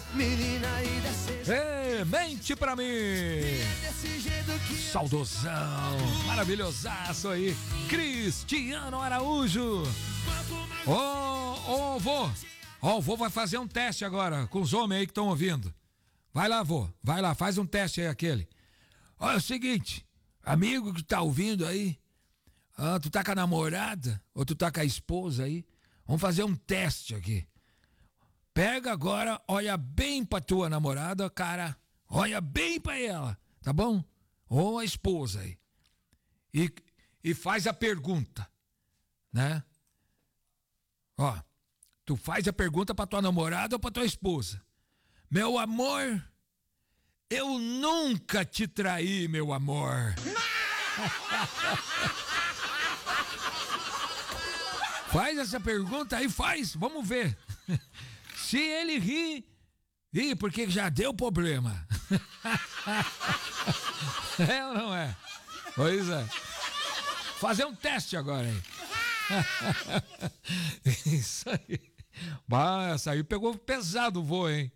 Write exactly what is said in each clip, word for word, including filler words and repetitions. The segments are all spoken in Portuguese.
menina e desse Ei, mente pra mim. desse jeito que Saudosão, maravilhosaço aí, Cristiano Araújo. Ô, ô, vô, ó, o vô vai fazer um teste agora com os homens aí que estão ouvindo. Vai lá, vô, vai lá, faz um teste aí aquele. Olha, é o seguinte, amigo que tá ouvindo aí, ah, tu tá com a namorada ou tu tá com a esposa aí? Vamos fazer um teste aqui. Pega agora, olha bem pra tua namorada, cara, olha bem pra ela, tá bom? Ou a esposa aí. E, e faz a pergunta, né? Ó, tu faz a pergunta pra tua namorada ou pra tua esposa. Meu amor, eu nunca te traí, meu amor. Faz essa pergunta aí, faz, vamos ver. Se ele ri, ri, porque já deu problema. É ou não é? Pois é. Fazer um teste agora aí. Isso aí. Bah, essa aí pegou pesado o vô, hein?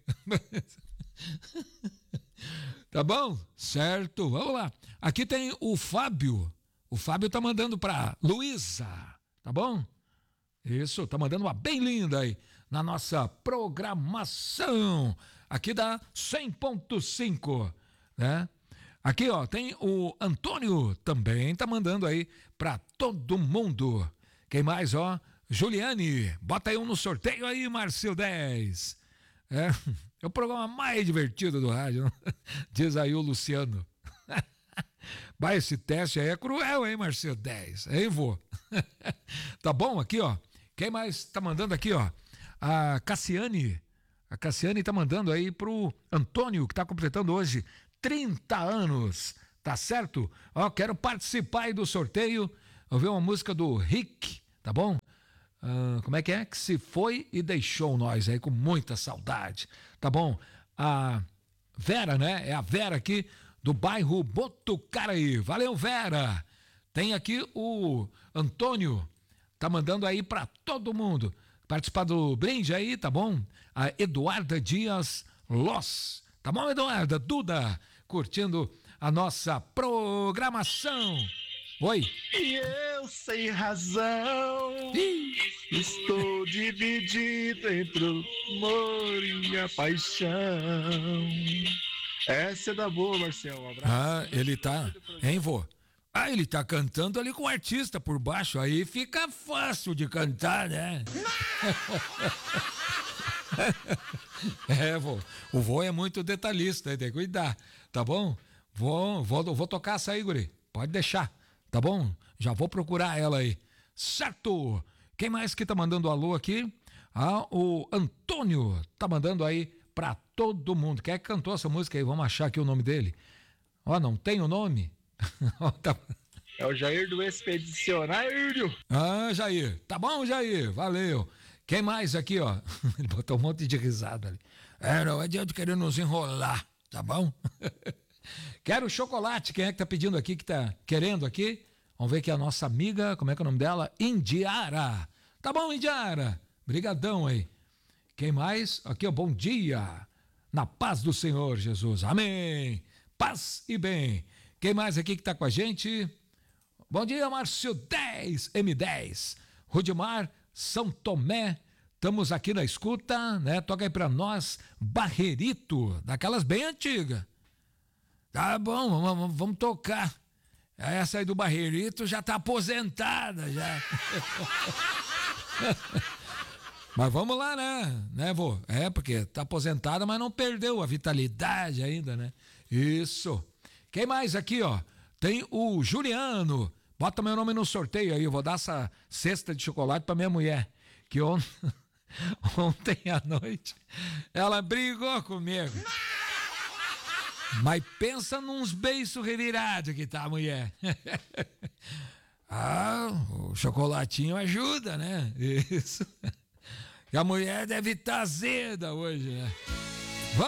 Tá bom? Certo, vamos lá. Aqui tem o Fábio. O Fábio tá mandando pra Luísa, tá bom? Isso, tá mandando uma bem linda aí na nossa programação aqui da cem ponto cinco, né? Aqui, ó, tem o Antônio também, tá mandando aí pra todo mundo. Quem mais, ó? Juliane, bota aí um no sorteio aí, Marcio dez. É, é o programa mais divertido do rádio, diz aí o Luciano. Bah, esse teste aí é cruel, hein, Marcio dez? Hein, vô? Tá bom aqui, ó. Quem mais tá mandando aqui, ó? A Cassiane. A Cassiane tá mandando aí pro Antônio, que tá completando hoje trinta anos. Tá certo? Ó, quero participar aí do sorteio. Ouvir uma música do Rick, tá bom? Uh, como é que é? Que se foi e deixou nós aí com muita saudade. Tá bom? A Vera, né? É a Vera aqui do bairro Botucaraí. Valeu, Vera! Tem aqui o Antônio. Tá mandando aí pra todo mundo participar do brinde aí, tá bom? A Eduarda Dias Loss. Tá bom, Eduarda? Duda, curtindo a nossa programação. Oi. E eu sem razão Ih. Estou dividido entre o amor e a paixão. Essa é da boa, Marcelo. Um abraço. Ah, ele tá, hein, vô? Ah, ele tá cantando ali com o artista por baixo, aí fica fácil de cantar, né? É, vô. O vô é muito detalhista, tem que cuidar, tá bom? Vou, vou, vou tocar essa aí, guri. Pode deixar, tá bom? Já vou procurar ela aí. Certo! Quem mais que tá mandando alô aqui? Ah, o Antônio tá mandando aí pra todo mundo. Quem é que cantou essa música aí? Vamos achar aqui o nome dele. Ó, não tem o nome? É o Jair do Expedicionário. Ah, Jair. Tá bom, Jair. Valeu. Quem mais aqui, ó? Ele botou um monte de risada ali. É, não adianta querer nos enrolar, tá bom? Quero chocolate. Quem é que tá pedindo aqui, que tá querendo aqui? Vamos ver aqui a nossa amiga, como é que é o nome dela? Indiara. Tá bom, Indiara. Brigadão aí. Quem mais? Aqui, ó, bom dia. Na paz do Senhor Jesus. Amém. Paz e bem. Quem mais aqui que tá com a gente? Bom dia, Márcio dez, M dez. Rudimar, São Tomé. Estamos aqui na escuta, né? Toca aí pra nós, Barreirito, daquelas bem antigas. Tá bom, vamos, vamos tocar. Essa aí do Barreirito já tá aposentada, já. Mas vamos lá, né? Né, vô? É, porque tá aposentada, mas não perdeu a vitalidade ainda, né? Isso. Quem mais aqui, ó? Tem o Juliano. Bota meu nome no sorteio aí. Eu vou dar essa cesta de chocolate pra minha mulher. Que on... ontem à noite ela brigou comigo. Mas pensa nos beiços revirados que tá a mulher. Ah, o chocolatinho ajuda, né? Isso. E a mulher deve estar azeda hoje, né?